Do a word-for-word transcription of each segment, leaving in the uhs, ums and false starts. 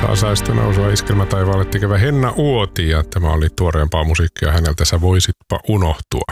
Asaista nousua iskelmätaivaalle tekevä Henna Uoti, ja tämä oli tuoreempaa musiikkia häneltä Sä voisitpa unohtua.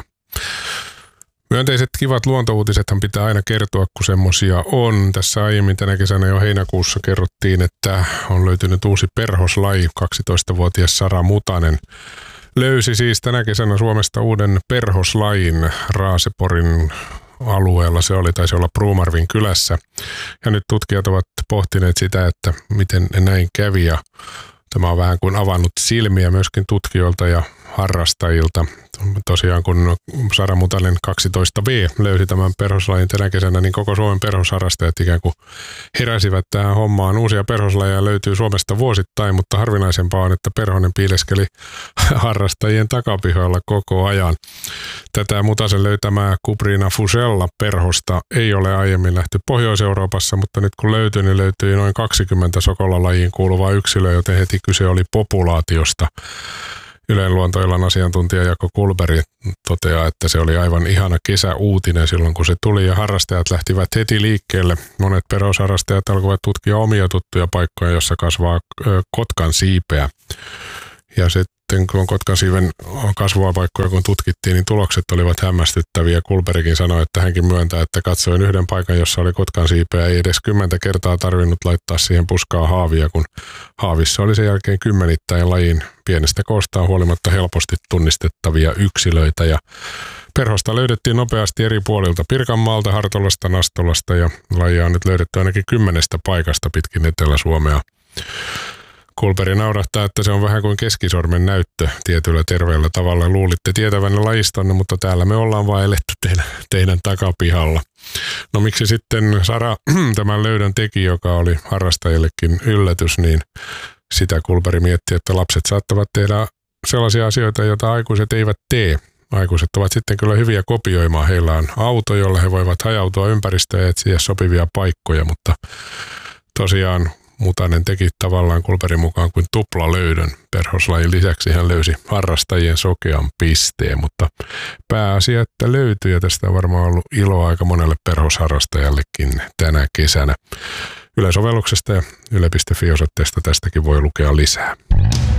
Myönteiset kivat luontouutisethan pitää aina kertoa, kun semmosia on. Tässä aiemmin tänä kesänä jo heinäkuussa kerrottiin, että on löytynyt uusi perhoslaji. kaksitoistavuotias Sara Mutanen löysi siis tänä kesänä Suomesta uuden perhoslajin Raaseporin alueella. Se oli, taisi olla Pruumarvin kylässä. Ja nyt tutkijat ovat pohtineet sitä, että miten näin kävi. Ja tämä on vähän kuin avannut silmiä myöskin tutkijoilta ja harrastajilta. Tosiaan kun Sara Mutanen kaksitoista V löysi tämän perhoslajin tänä kesänä, niin koko Suomen perhosharrastajat ikään kuin heräsivät tähän hommaan. Uusia perhoslajeja löytyy Suomesta vuosittain, mutta harvinaisempaa on, että perhonen piileskeli harrastajien takapihoilla koko ajan. Tätä Mutasen löytämää Cuprina fusella perhosta ei ole aiemmin nähty Pohjois-Euroopassa, mutta nyt kun löytyi, niin löytyi noin kaksikymmentä sokolalajiin kuuluvaa yksilöä, joten heti kyse oli populaatiosta. Ylen luontoillan asiantuntija Jaakko Kulberg toteaa, että se oli aivan ihana kesäuutinen silloin, kun se tuli ja harrastajat lähtivät heti liikkeelle. Monet perhosharrastajat alkoivat tutkia omia tuttuja paikkoja, jossa kasvaa kotkan siipeä. Ja sitten kun kotkan siiven kasvua paikkoja kun tutkittiin, niin tulokset olivat hämmästyttäviä. Kulbergin sanoi, että hänkin myöntää, että katsoin yhden paikan, jossa oli kotkan siipeä. Ei edes kymmentä kertaa tarvinnut laittaa siihen puskaa haavia, kun haavissa oli sen jälkeen kymmenittäin lajin pienestä koostaan huolimatta helposti tunnistettavia yksilöitä. Ja perhosta löydettiin nopeasti eri puolilta Pirkanmaalta, Hartolasta, Nastolasta ja lajia on nyt löydetty ainakin kymmenestä paikasta pitkin Etelä-Suomea. Kulberg naurahtaa, että se on vähän kuin keskisormen näyttö tietyllä terveellä tavalla. Luulitte tietävänne lajistanne, mutta täällä me ollaan vaan eletty teidän, teidän takapihalla. No miksi sitten Sara tämän löydön teki, joka oli harrastajillekin yllätys, niin sitä Kulberg mietti, että lapset saattavat tehdä sellaisia asioita, joita aikuiset eivät tee. Aikuiset ovat sitten kyllä hyviä kopioimaan. Heillä on auto, jolla he voivat hajautua ympäristöön ja etsiä sopivia paikkoja, mutta tosiaan Mutanen teki tavallaan Kulbergin mukaan kuin tuplalöydön. Perhoslajin lisäksi hän löysi harrastajien sokean pisteen, mutta pääasia, että löytyi ja tästä on varmaan ollut iloa aika monelle perhosharrastajallekin tänä kesänä. Yle-sovelluksesta ja yle piste fi osoitteesta tästäkin voi lukea lisää.